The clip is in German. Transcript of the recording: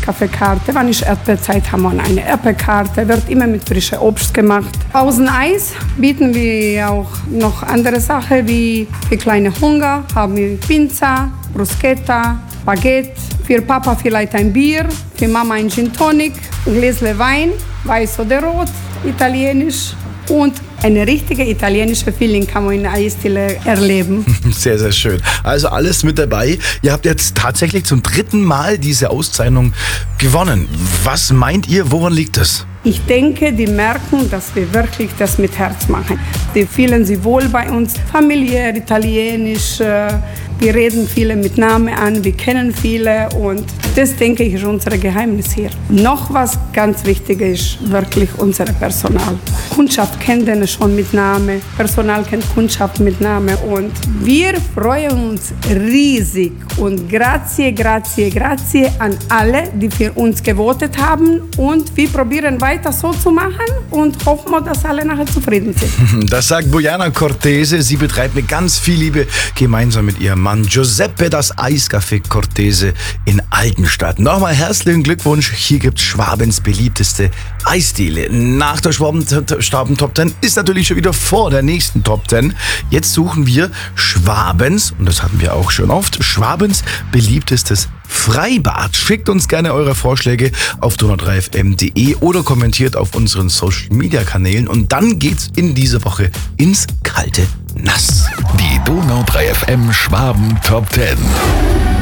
Eiskaffeekarte. Wenn ist Erdbeerzeit, haben wir eine Erdbeerkarte. Wird immer mit frischem Obst gemacht. Außen Eis bieten wir auch noch andere Sachen wie für kleine Hunger. Haben wir Pizza, Bruschetta, Baguette. Für Papa vielleicht ein Bier, für Mama ein Gin Tonic, ein Gläschen Wein, weiß oder rot, italienisch. Und eine richtige italienische Feeling kann man in der Eisdiele erleben. Sehr, sehr schön. Also alles mit dabei. Ihr habt jetzt tatsächlich zum 3. Mal diese Auszeichnung gewonnen. Was meint ihr, woran liegt es? Ich denke, die merken, dass wir wirklich das mit Herz machen. Die fühlen sich wohl bei uns, familiär, italienisch. Wir reden viele mit Namen an, wir kennen viele und das, denke ich, ist unser Geheimnis hier. Noch was ganz wichtig ist wirklich unser Personal. Kundschaft kennt den schon mit Namen, Personal kennt Kundschaft mit Namen und wir freuen uns riesig und grazie, grazie, grazie an alle, die für uns gewotet haben und wir probieren weiter so zu machen und hoffen wir, dass alle nachher zufrieden sind. Das sagt Bojana Cortese. Sie betreibt mit ganz viel Liebe gemeinsam mit ihrem Mann Giuseppe das Eiscafé Cortese in Altenstadt. Nochmal herzlichen Glückwunsch. Hier gibt's Schwabens beliebteste Eisdiele. Nach der Schwaben Top 10 ist natürlich schon wieder vor der nächsten Top 10. Jetzt suchen wir Schwabens, und das hatten wir auch schon oft, Schwabens beliebtestes Freibad. Schickt uns gerne eure Vorschläge auf donau3fm.de oder kommentiert auf unseren Social-Media-Kanälen und dann geht's in dieser Woche ins kalte Nass. Die Donau3FM Schwaben Top 10.